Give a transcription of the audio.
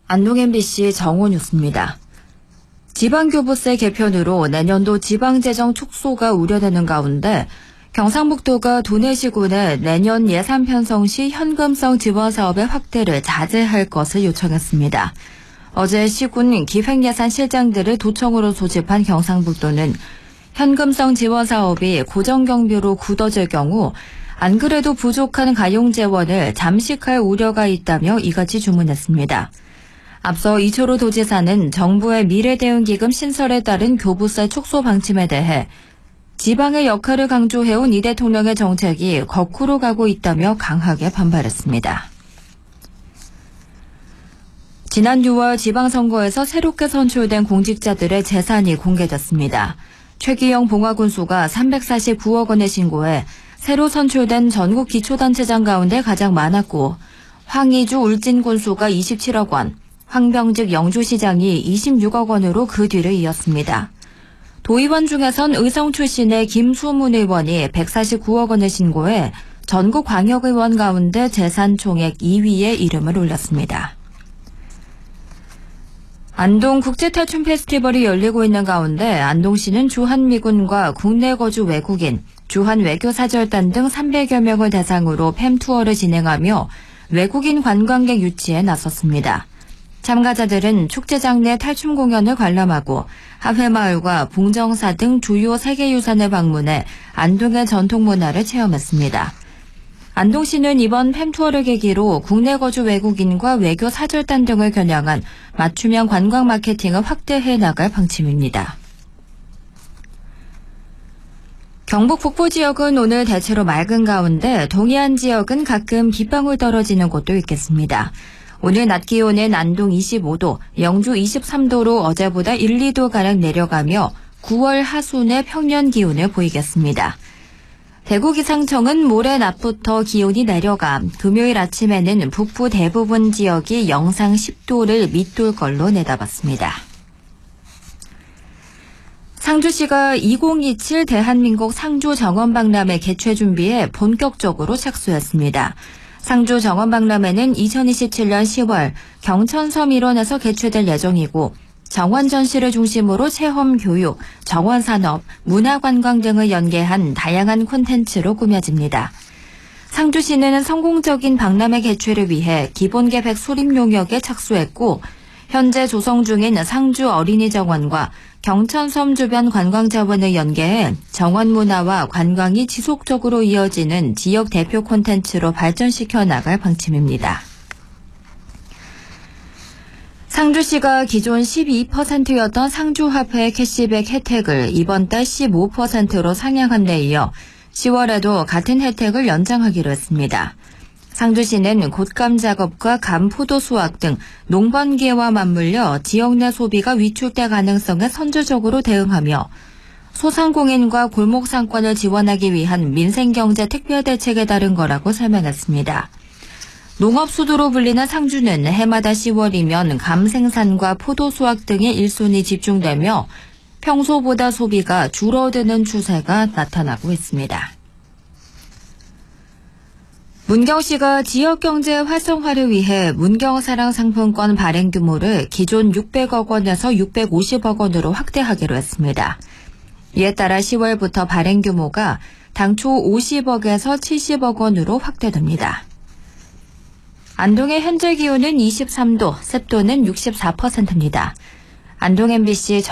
안동 MBC 정오 뉴스입니다. 지방교부세 개편으로 내년도 지방재정 축소가 우려되는 가운데 경상북도가 도내시군에 내년 예산 편성 시 현금성 지원 사업의 확대를 자제할 것을 요청했습니다. 어제 시군 기획예산실장들을 도청으로 소집한 경상북도는 현금성 지원 사업이 고정경비로 굳어질 경우 안 그래도 부족한 가용재원을 잠식할 우려가 있다며 이같이 주문했습니다. 앞서 이철호 도지사는 정부의 미래대응기금 신설에 따른 교부세 축소 방침에 대해 지방의 역할을 강조해온 이 대통령의 정책이 거꾸로 가고 있다며 강하게 반발했습니다. 지난 6월 지방선거에서 새롭게 선출된 공직자들의 재산이 공개됐습니다. 최기영 봉화군수가 349억 원을 신고해 새로 선출된 전국 기초단체장 가운데 가장 많았고 황희주 울진군수가 27억 원, 황병직 영주시장이 26억 원으로 그 뒤를 이었습니다. 도의원 중에선 의성 출신의 김수문 의원이 149억 원을 신고해 전국 광역의원 가운데 재산 총액 2위에 이름을 올렸습니다. 안동 국제탈춤 페스티벌이 열리고 있는 가운데 안동시는 주한미군과 국내 거주 외국인, 주한외교사절단 등 300여 명을 대상으로 팸투어를 진행하며 외국인 관광객 유치에 나섰습니다. 참가자들은 축제장 내 탈춤 공연을 관람하고 하회마을과 봉정사 등 주요 세계유산을 방문해 안동의 전통문화를 체험했습니다. 안동시는 이번 팸투어를 계기로 국내 거주 외국인과 외교 사절단 등을 겨냥한 맞춤형 관광 마케팅을 확대해 나갈 방침입니다. 경북 북부 지역은 오늘 대체로 맑은 가운데 동해안 지역은 가끔 빗방울 떨어지는 곳도 있겠습니다. 오늘 낮 기온은 안동 25도, 영주 23도로 어제보다 1, 2도가량 내려가며 9월 하순의 평년 기온을 보이겠습니다. 대구 기상청은 모레 낮부터 기온이 내려가 금요일 아침에는 북부 대부분 지역이 영상 10도를 밑돌 걸로 내다봤습니다. 상주시가 2027 대한민국 상주 정원박람회 개최 준비에 본격적으로 착수했습니다. 상주 정원박람회는 2027년 10월 경천섬 일원에서 개최될 예정이고 정원 전시를 중심으로 체험 교육, 정원 산업, 문화관광 등을 연계한 다양한 콘텐츠로 꾸며집니다. 상주시는 성공적인 박람회 개최를 위해 기본계획 수립 용역에 착수했고 현재 조성 중인 상주 어린이정원과 경천섬 주변 관광자원을 연계해 정원 문화와 관광이 지속적으로 이어지는 지역 대표 콘텐츠로 발전시켜 나갈 방침입니다. 상주시가 기존 12%였던 상주화폐 캐시백 혜택을 이번 달 15%로 상향한 데 이어 10월에도 같은 혜택을 연장하기로 했습니다. 상주시는 곶감 작업과 감 포도 수확 등 농번기와 맞물려 지역 내 소비가 위축될 가능성에 선제적으로 대응하며 소상공인과 골목 상권을 지원하기 위한 민생경제 특별대책에 따른 거라고 설명했습니다. 농업수도로 불리는 상주는 해마다 10월이면 감 생산과 포도 수확 등에 일손이 집중되며 평소보다 소비가 줄어드는 추세가 나타나고 있습니다. 문경시가 지역경제 활성화를 위해 문경사랑 상품권 발행 규모를 기존 600억 원에서 650억 원으로 확대하기로 했습니다. 이에 따라 10월부터 발행 규모가 당초 50억에서 70억 원으로 확대됩니다. 안동의 현재 기온은 23도, 습도는 64%입니다. 안동 MBC